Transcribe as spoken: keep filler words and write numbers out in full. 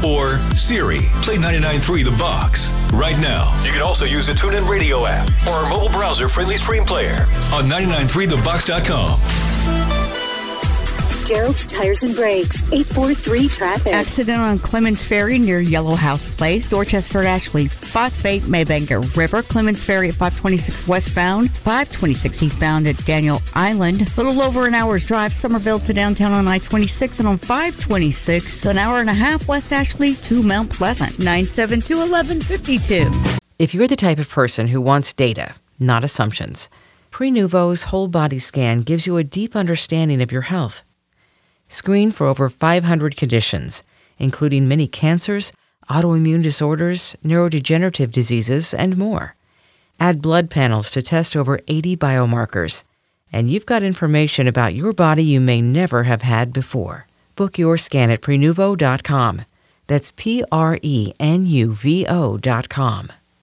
Or Siri, play ninety-nine point three The Box. Right now, you can also use the TuneIn Radio app or our mobile browser-friendly stream player on ninety-nine point three the box dot com. Gerald's Tires and Brakes, eight four three traffic. Accident on Clements Ferry near Yellow House Place, Dorchester, Ashley, Phosphate, Maybanker River, Clements Ferry at five twenty-six westbound, five twenty-six eastbound at Daniel Island. A little over an hour's drive, Somerville to downtown on I twenty-six, and on five twenty-six, an hour and a half West Ashley to Mount Pleasant. nine seven two, one one five two. If you're the type of person who wants data, not assumptions, Prenuvo's whole body scan gives you a deep understanding of your health. Screen for over five hundred conditions, including many cancers, autoimmune disorders, neurodegenerative diseases, and more. Add blood panels to test over eighty biomarkers, and you've got information about your body you may never have had before. Book your scan at Prenuvo dot com. That's P R E N U V O dot com.